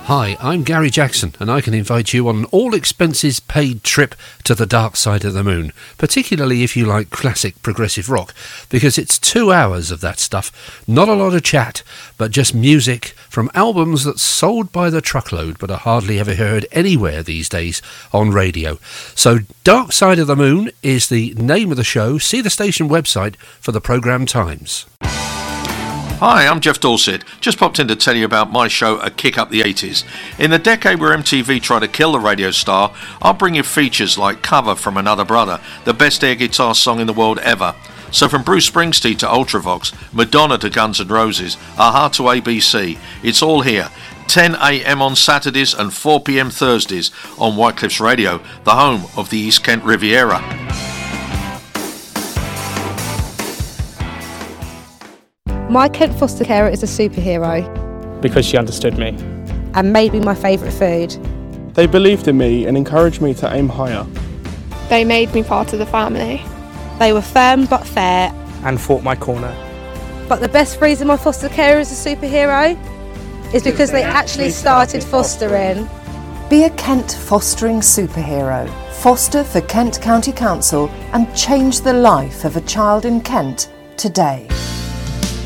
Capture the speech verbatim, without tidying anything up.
Hi, I'm Gary Jackson, and I can invite you on an all-expenses-paid trip to the dark side of the moon, particularly if you like classic progressive rock, because it's two hours of that stuff, not a lot of chat, but just music from albums that sold by the truckload but are hardly ever heard anywhere these days on radio. So Dark Side of the Moon is the name of the show. See the station website for the programme times. Hi, I'm Jeff Dorset. Just popped in to tell you about my show, A Kick Up the eighties. In the decade where M T V tried to kill the radio star, I'll bring you features like Cover from Another Brother, the best air guitar song in the world ever. So from Bruce Springsteen to Ultravox, Madonna to Guns N' Roses, A-ha to A B C, it's all here. ten a.m. on Saturdays and four p.m. Thursdays on Whitecliffs Radio, the home of the East Kent Riviera. My Kent foster carer is a superhero. Because she understood me. And made me my favourite food. They believed in me and encouraged me to aim higher. They made me part of the family. They were firm but fair. And fought my corner. But the best reason my foster carer is a superhero is because they actually started fostering. Be a Kent fostering superhero. Foster for Kent County Council and change the life of a child in Kent today.